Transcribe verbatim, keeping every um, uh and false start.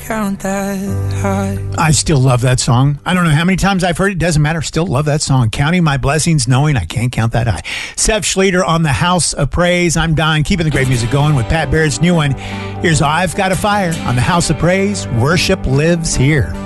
count that high. I still love that song. I don't know how many times I've heard it. Doesn't matter. Still love that song. Counting my blessings, knowing I can't count that high. Seth Schleter on the House of Praise. I'm Don, keeping the great music going with Pat Barrett's new one. Here's I've Got a Fire on the House of Praise. Worship lives here.